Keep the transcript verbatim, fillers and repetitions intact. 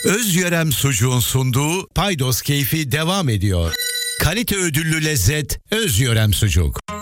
Özyörem Sucuğun sunduğu Paydos Keyfi devam ediyor. Kalite ödüllü lezzet Özyörem Sucuk.